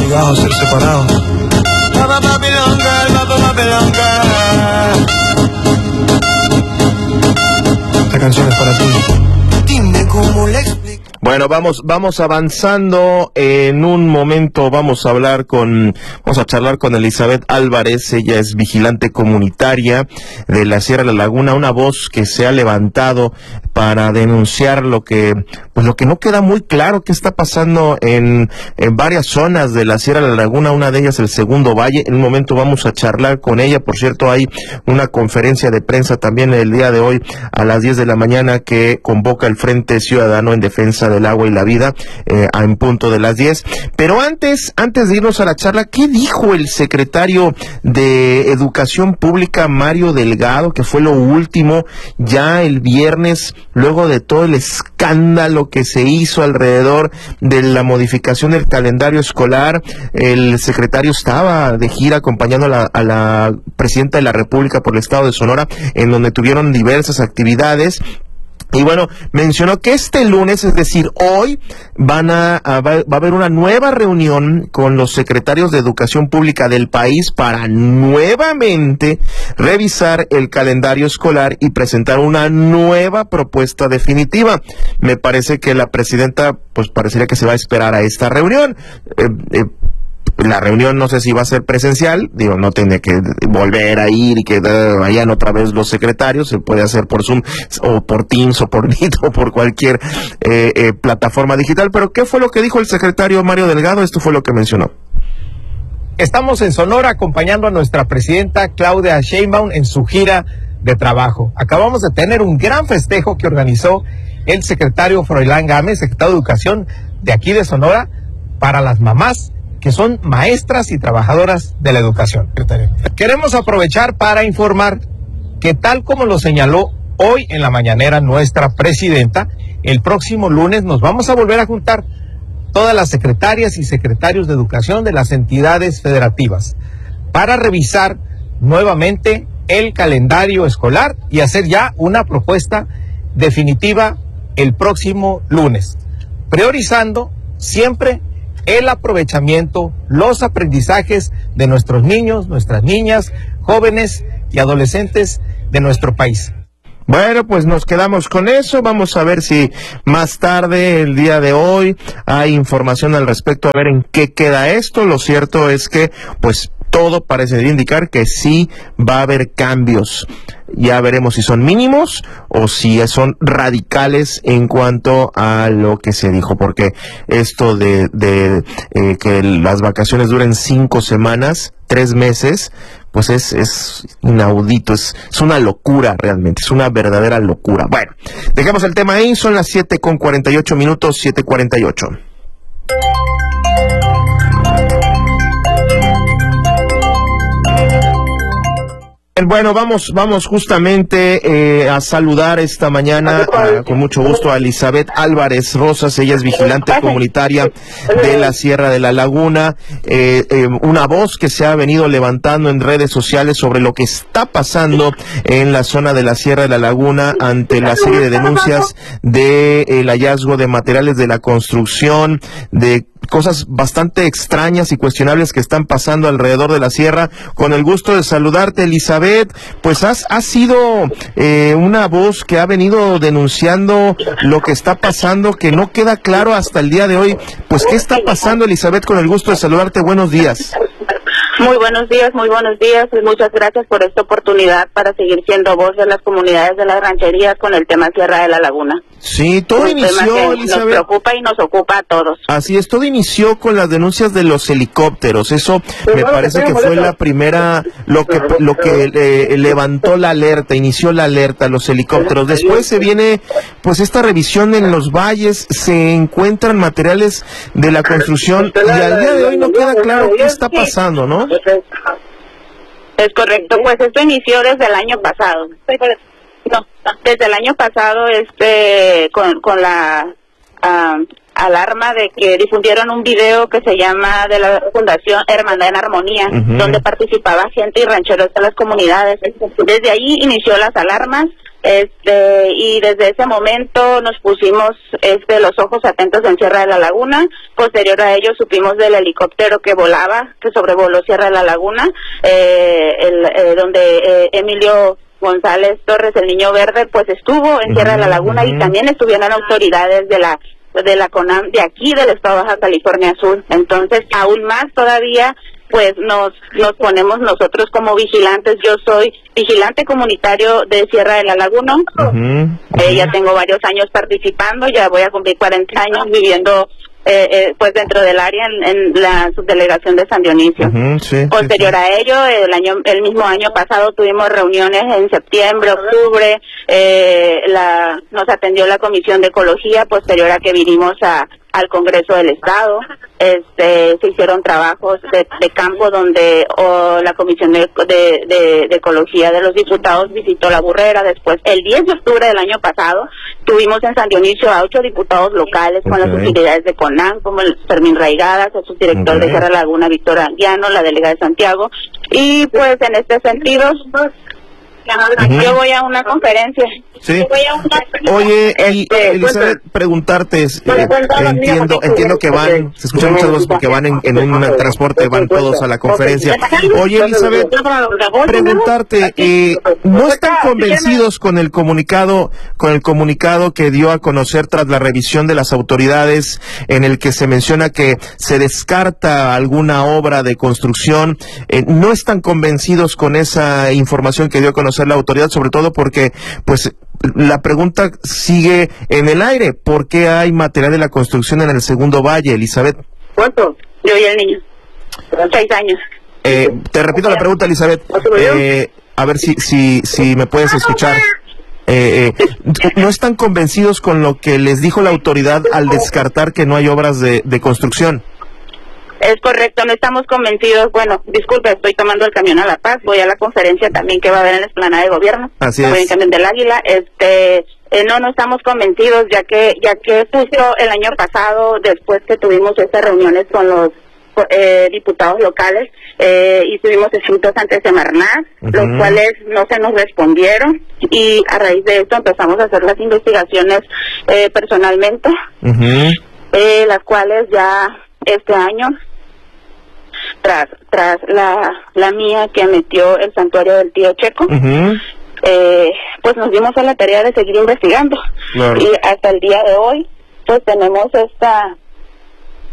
obligados a ser separados. Esta canción es para ti. Dime cómo le explico. Bueno, vamos avanzando. En un momento vamos a charlar con Elizabeth Álvarez. Ella es vigilante comunitaria de la Sierra de la Laguna, una voz que se ha levantado para denunciar lo que no queda muy claro que está pasando en varias zonas de la Sierra de la Laguna, una de ellas el Segundo Valle. En un momento vamos a charlar con ella. Por cierto, hay una conferencia de prensa también el día de hoy a las 10 de la mañana que convoca el Frente Ciudadano en Defensa del Agua y la Vida, en punto de las 10. Pero antes de irnos a la charla, ¿qué dijo el secretario de Educación Pública, Mario Delgado, que fue lo último ya el viernes, luego de todo el escándalo que se hizo alrededor de la modificación del calendario escolar? El secretario estaba de gira acompañando a la presidenta de la República por el estado de Sonora, en donde tuvieron diversas actividades. Y bueno, mencionó que este lunes, es decir, hoy, va a haber una nueva reunión con los secretarios de Educación Pública del país para nuevamente revisar el calendario escolar y presentar una nueva propuesta definitiva. Me parece que la presidenta, pues parecería que se va a esperar a esta reunión. La reunión no sé si va a ser presencial, no tiene que volver a ir y que vayan otra vez los secretarios, se puede hacer por Zoom o por Teams o por Meet o por cualquier plataforma digital. Pero ¿qué fue lo que dijo el secretario Mario Delgado? Esto fue lo que mencionó. Estamos en Sonora acompañando a nuestra presidenta Claudia Sheinbaum en su gira de trabajo. Acabamos de tener un gran festejo que organizó el secretario Froilán Gámez, secretario de Educación de aquí de Sonora, para las mamás que son maestras y trabajadoras de la educación. Queremos aprovechar para informar que, tal como lo señaló hoy en la mañanera nuestra presidenta, el próximo lunes nos vamos a volver a juntar todas las secretarias y secretarios de educación de las entidades federativas para revisar nuevamente el calendario escolar y hacer ya una propuesta definitiva el próximo lunes, priorizando siempre el aprovechamiento, los aprendizajes de nuestros niños, nuestras niñas, jóvenes y adolescentes de nuestro país. Bueno, pues nos quedamos con eso. Vamos a ver si más tarde, el día de hoy, hay información al respecto, a ver en qué queda esto. Lo cierto es que, pues, todo parecería indicar que sí va a haber cambios. Ya veremos si son mínimos o si son radicales en cuanto a lo que se dijo, porque esto de que las vacaciones duren 5 semanas, 3 meses, pues es inaudito, es una locura realmente, es una verdadera locura. Bueno, dejemos el tema ahí, son las 7:48 minutos, 7:48. Bueno, vamos justamente a saludar esta mañana con mucho gusto a Elizabeth Álvarez Rosas. Ella es vigilante comunitaria de la Sierra de la Laguna, una voz que se ha venido levantando en redes sociales sobre lo que está pasando en la zona de la Sierra de la Laguna ante la serie de denuncias del hallazgo de materiales de la construcción, de cosas bastante extrañas y cuestionables que están pasando alrededor de la sierra. Con el gusto de saludarte, Elizabeth. Pues has sido una voz que ha venido denunciando lo que está pasando, que no queda claro hasta el día de hoy. Pues, ¿qué está pasando, Elizabeth? Con el gusto de saludarte. Buenos días. Muy buenos días y muchas gracias por esta oportunidad para seguir siendo voz de las comunidades de las rancherías con el tema Sierra de la Laguna. Sí, todo inició, Elizabeth, nos preocupa y nos ocupa a todos. Así es, todo inició con las denuncias de los helicópteros. Eso me parece que fue la primera, lo que levantó la alerta, inició la alerta, los helicópteros. Después se viene, pues, esta revisión en los valles, se encuentran materiales de la construcción y al día de hoy no queda claro qué está pasando, ¿no? Es correcto, pues esto inició desde el año pasado. Desde el año pasado con la alarma de que difundieron un video que se llama de la Fundación Hermandad en Armonía, donde participaba gente y rancheros de las comunidades. Desde ahí inició las alarmas. Y desde ese momento nos pusimos los ojos atentos en Sierra de la Laguna. Posterior a ello supimos del helicóptero que volaba, que sobrevoló Sierra de la Laguna, donde Emilio González Torres, el Niño Verde, pues estuvo en Sierra de la Laguna, y también estuvieron autoridades de la CONAM de aquí del estado de Baja California Sur. Entonces, aún más todavía, pues nos ponemos nosotros como vigilantes. Yo soy vigilante comunitario de Sierra de la Laguna. Ya tengo varios años participando, ya voy a cumplir 40 años viviendo pues dentro del área en la subdelegación de San Dionisio. Posterior a ello, el mismo año pasado tuvimos reuniones en septiembre, octubre, nos atendió la Comisión de Ecología, posterior a que vinimos al Congreso del Estado. Se hicieron trabajos de campo donde la Comisión de Ecología de los Diputados visitó La Burrera. Después, el 10 de octubre del año pasado, tuvimos en San Dionisio a 8 diputados locales con las utilidades de CONAM, como el Fermín Raigadas, el subdirector de Sierra Laguna, Víctor Anguiano, la delegada de Santiago. Y pues en este sentido, yo voy a una conferencia. Sí. Oye, Elizabeth, preguntarte, entiendo que van, se escuchan muchas voces porque van en un transporte, van todos a la conferencia. Oye, Elizabeth, preguntarte, ¿no están convencidos con el comunicado que dio a conocer tras la revisión de las autoridades, en el que se menciona que se descarta alguna obra de construcción? ¿No están convencidos con esa información que dio a conocer la autoridad? Sobre todo porque, pues, la pregunta sigue en el aire. ¿Por qué hay material de la construcción en el segundo valle, Elizabeth? ¿Cuánto? Yo y el niño. 6 años. Te repito la pregunta, Elizabeth. A ver si me puedes escuchar. ¿No están convencidos con lo que les dijo la autoridad al descartar que no hay obras de construcción? Es correcto, no estamos convencidos. Bueno, disculpe, estoy tomando el camión a La Paz, voy a la conferencia también que va a haber en la explanada de gobierno. Así es. Voy en camión del Águila. No estamos convencidos, ya que justo el año pasado, después que tuvimos estas reuniones con los diputados locales, y tuvimos escritos ante Semarnat, los cuales no se nos respondieron, y a raíz de esto empezamos a hacer las investigaciones personalmente, las cuales ya este año, tras la mía que metió el santuario del Tío Checo, pues nos dimos a la tarea de seguir investigando. Claro. Y hasta el día de hoy, pues tenemos